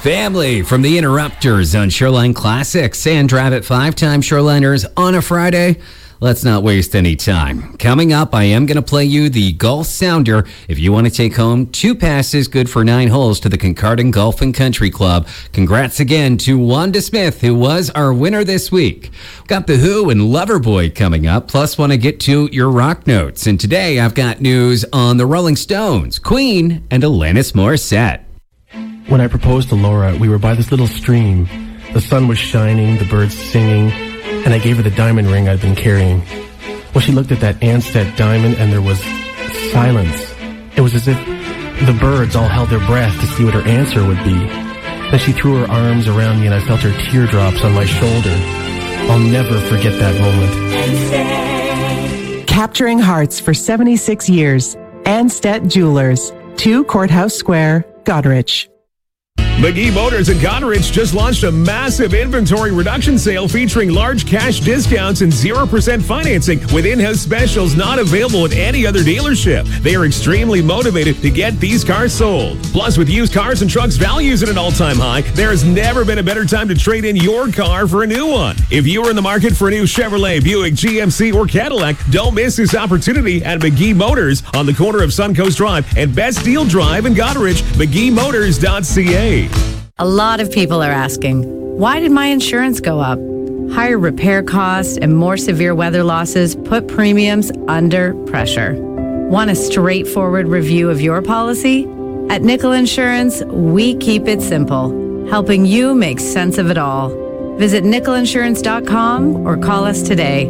Family from the Interrupters on Shoreline Classics and Drive at 5-time Shoreliners on a Friday. Let's not waste any time. Coming up, I am going to play you the Golf Sounder if you want to take home 2 passes good for 9 holes to the Kincardine Golf and Country Club. Congrats again to Wanda Smith, who was our winner this week. Got The Who and Loverboy coming up, plus want to get to your rock notes. And today I've got news on the Rolling Stones, Queen, and Alanis Morissette. When I proposed to Laura, we were by this little stream. The sun was shining, the birds singing, and I gave her the diamond ring I'd been carrying. Well, she looked at that Anstead diamond, and there was silence. It was as if the birds all held their breath to see what her answer would be. Then she threw her arms around me, and I felt her teardrops on my shoulder. I'll never forget that moment. Capturing hearts for 76 years. Anstead Jewelers, 2 Courthouse Square, Goderich. McGee Motors in Goderich just launched a massive inventory reduction sale featuring large cash discounts and 0% financing with in-house specials not available at any other dealership. They are extremely motivated to get these cars sold. Plus, with used cars and trucks values at an all-time high, there has never been a better time to trade in your car for a new one. If you are in the market for a new Chevrolet, Buick, GMC, or Cadillac, don't miss this opportunity at McGee Motors on the corner of Suncoast Drive and Best Deal Drive in Goderich, McGeeMotors.ca. A lot of people are asking, why did my insurance go up? Higher repair costs and more severe weather losses put premiums under pressure. Want a straightforward review of your policy? At Nickel Insurance, we keep it simple, helping you make sense of it all. Visit nickelinsurance.com or call us today.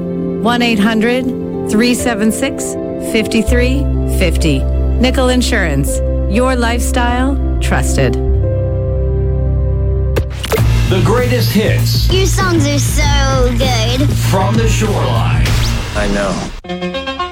1-800-376-5350. Nickel Insurance, your lifestyle trusted. The greatest hits. Your songs are so good. From the Shoreline. I know.